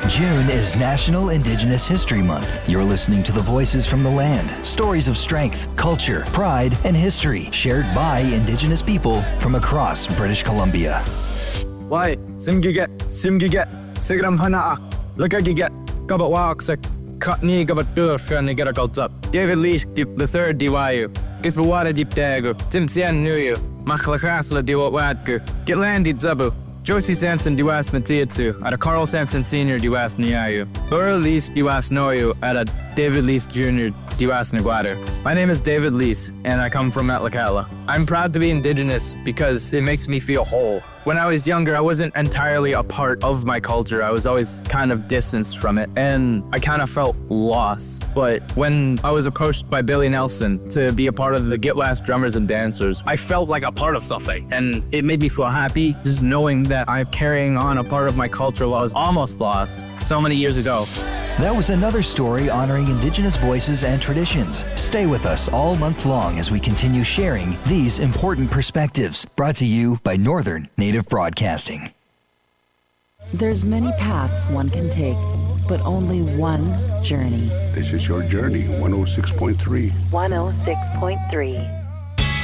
June is National Indigenous History Month. You're listening to the voices from the land, stories of strength, culture, pride, and history shared by Indigenous people from across British Columbia. Why, simgiget, sigram hanaak, lakagiget, kabawak sa katni gabat durfan ni garakalt up. David Lee dip the third diwayu, kisbawada dip dagu, timsian nuyu, machlakasla diwatku, gitlandi zabu. Josie Sampson diwas Matiatu, at a Carl Sampson Sr. diwas Niayu. Laura Lease diwas Noyu, at a David Lease Jr. diwas Naguadu. My name is David Lease, and I come from Metlakatla. I'm proud to be Indigenous because it makes me feel whole. When I was younger, I wasn't entirely a part of my culture. I was always kind of distanced from it, and I kind of felt lost. But when I was approached by Billy Nelson to be a part of the Gitlas Drummers and Dancers, I felt like a part of something, and it made me feel happy just knowing that I'm carrying on a part of my culture while I was almost lost so many years ago. That was another story honoring Indigenous voices and traditions. Stay with us all month long as we continue sharing these important perspectives. Brought to you by Northern Native Broadcasting. There's many paths one can take, but only one journey. This is your journey, 106.3. 106.3.